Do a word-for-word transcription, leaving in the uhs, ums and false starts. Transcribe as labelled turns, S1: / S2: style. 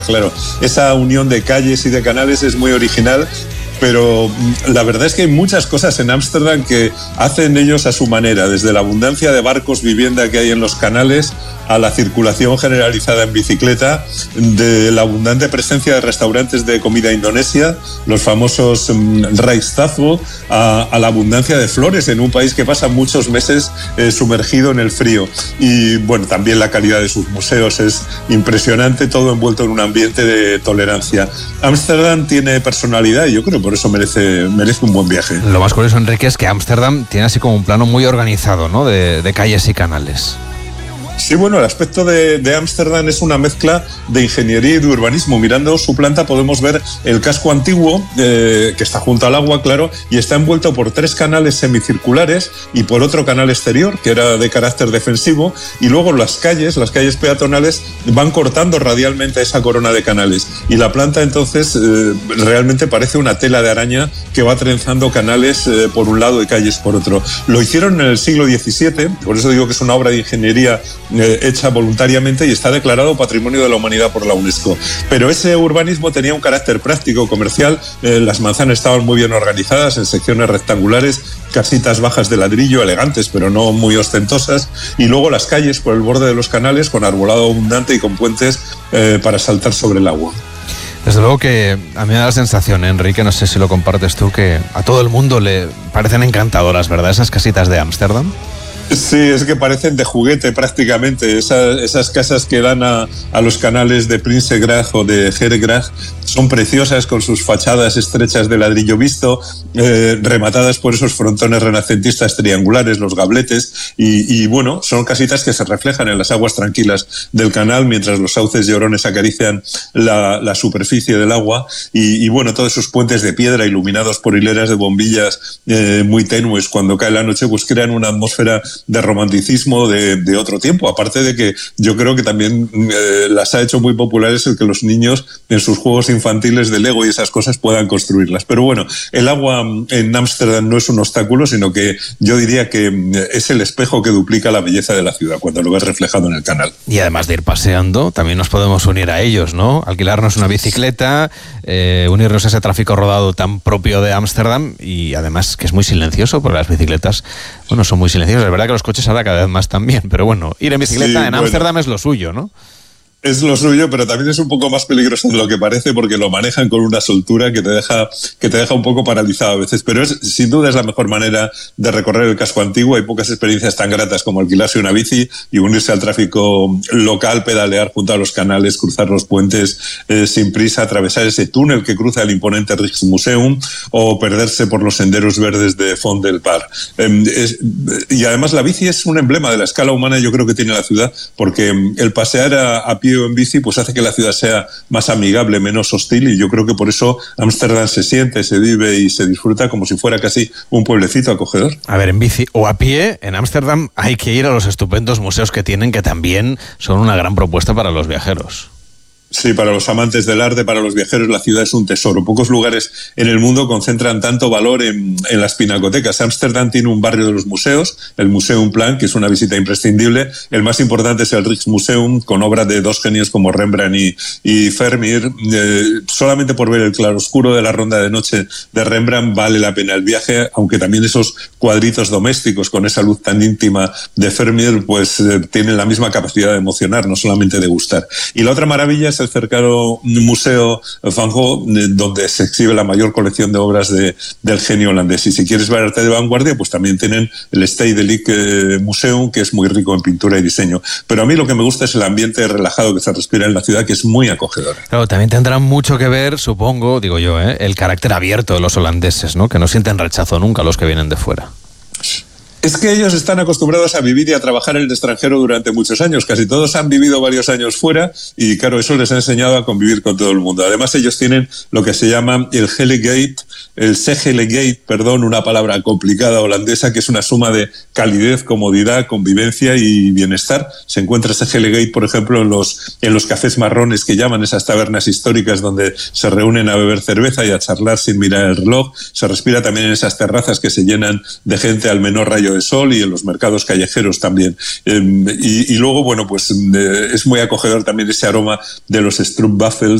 S1: Claro, esa unión de calles y de canales es muy original, pero la verdad es que hay muchas cosas en Ámsterdam que hacen ellos a su manera, desde la abundancia de barcos vivienda que hay en los canales a la circulación generalizada en bicicleta, de la abundante presencia de restaurantes de comida indonesia, los famosos um, Rijstafel, a, a la abundancia de flores en un país que pasa muchos meses eh, sumergido en el frío. Y bueno, también la calidad de sus museos es impresionante, todo envuelto en un ambiente de tolerancia. Ámsterdam tiene personalidad y yo creo por eso merece, merece un buen viaje.
S2: Lo más curioso, Enrique, es que Ámsterdam tiene así como un plano muy organizado, ¿no? De, de calles y canales.
S1: Sí, bueno, el aspecto de Ámsterdam es una mezcla de ingeniería y de urbanismo. Mirando su planta podemos ver el casco antiguo, eh, que está junto al agua, claro, y está envuelto por tres canales semicirculares y por otro canal exterior, que era de carácter defensivo, y luego las calles, las calles peatonales, van cortando radialmente esa corona de canales. Y la planta entonces eh, realmente parece una tela de araña que va trenzando canales eh, por un lado y calles por otro. Lo hicieron en el siglo diecisiete, por eso digo que es una obra de ingeniería Eh, hecha voluntariamente y está declarado Patrimonio de la Humanidad por la UNESCO. Pero ese urbanismo tenía un carácter práctico, comercial. Eh, las manzanas estaban muy bien organizadas en secciones rectangulares, casitas bajas de ladrillo, elegantes pero no muy ostentosas, y luego las calles por el borde de los canales con arbolado abundante y con puentes eh, para saltar sobre el agua.
S2: Desde luego que a mí me da la sensación, Enrique, no sé si lo compartes tú, que a todo el mundo le parecen encantadoras, ¿verdad? Esas casitas de Ámsterdam.
S1: Sí, es que parecen de juguete prácticamente. Esa, esas casas que dan a, a los canales de Prinsengracht o de Herengracht son preciosas, con sus fachadas estrechas de ladrillo visto, eh, rematadas por esos frontones renacentistas triangulares, los gabletes, y, y bueno, son casitas que se reflejan en las aguas tranquilas del canal mientras los sauces llorones acarician la, la superficie del agua, y, y bueno, todos esos puentes de piedra iluminados por hileras de bombillas eh, muy tenues cuando cae la noche, pues crean una atmósfera de romanticismo de, de otro tiempo, aparte de que yo creo que también eh, las ha hecho muy populares el que los niños en sus juegos infantiles de Lego y esas cosas puedan construirlas. Pero bueno, el agua en Ámsterdam no es un obstáculo, sino que yo diría que es el espejo que duplica la belleza de la ciudad cuando lo ves reflejado en el canal.
S2: Y además de ir paseando, también nos podemos unir a ellos, ¿no? Alquilarnos una bicicleta, eh, unirnos a ese tráfico rodado tan propio de Ámsterdam, y además que es muy silencioso, porque las bicicletas, bueno, son muy silenciosas. Es verdad que los coches ahora cada vez más también, pero bueno, ir en bicicleta sí, en Ámsterdam bueno. es lo suyo, ¿no?
S1: Es lo suyo, pero también es un poco más peligroso de lo que parece, porque lo manejan con una soltura que te deja que te deja un poco paralizado a veces. Pero es, sin duda es la mejor manera de recorrer el casco antiguo. Hay pocas experiencias tan gratas como alquilarse una bici y unirse al tráfico local, pedalear junto a los canales, cruzar los puentes eh, sin prisa, atravesar ese túnel que cruza el imponente Rijksmuseum o perderse por los senderos verdes de Font del Par. Eh, es, y además la bici es un emblema de la escala humana, yo creo que tiene la ciudad, porque el pasear a, a pie en bici pues hace que la ciudad sea más amigable, menos hostil, y yo creo que por eso Ámsterdam se siente, se vive y se disfruta como si fuera casi un pueblecito acogedor.
S2: A ver, en bici o a pie, en Ámsterdam hay que ir a los estupendos museos que tienen, que también son una gran propuesta para los viajeros.
S1: Sí, para los amantes del arte, para los viajeros, la ciudad es un tesoro. Pocos lugares en el mundo concentran tanto valor en, en las pinacotecas. Ámsterdam tiene un barrio de los museos, el Museumplein, que es una visita imprescindible. El más importante es el Rijksmuseum, con obras de dos genios como Rembrandt y, y Vermeer. Eh, solamente por ver el claroscuro de la Ronda de Noche de Rembrandt vale la pena el viaje, aunque también esos cuadritos domésticos con esa luz tan íntima de Vermeer pues eh, tienen la misma capacidad de emocionar, no solamente de gustar. Y la otra maravilla es el cercano Museo Van Gogh, donde se exhibe la mayor colección de obras de, del genio holandés. Y si quieres ver arte de vanguardia, pues también tienen el Stedelijk Museum, que es muy rico en pintura y diseño. Pero a mí lo que me gusta es el ambiente relajado que se respira en la ciudad, que es muy acogedor.
S2: Claro, también tendrá mucho que ver, supongo, digo yo, ¿eh? el carácter abierto de los holandeses, ¿no? Que no sienten rechazo nunca los que vienen de fuera.
S1: Es que ellos están acostumbrados a vivir y a trabajar en el extranjero durante muchos años. Casi todos han vivido varios años fuera y, claro, eso les ha enseñado a convivir con todo el mundo. Además, ellos tienen lo que se llama el Gelegate, el Segelegate, perdón, una palabra complicada holandesa, que es una suma de calidez, comodidad, convivencia y bienestar. Se encuentra ese Gelegate, por ejemplo, en los, en los cafés marrones que llaman, esas tabernas históricas donde se reúnen a beber cerveza y a charlar sin mirar el reloj. Se respira también en esas terrazas que se llenan de gente al menor rayo rayo de sol y en los mercados callejeros también. Eh, y, y luego, bueno, pues eh, es muy acogedor también ese aroma de los stroopwafels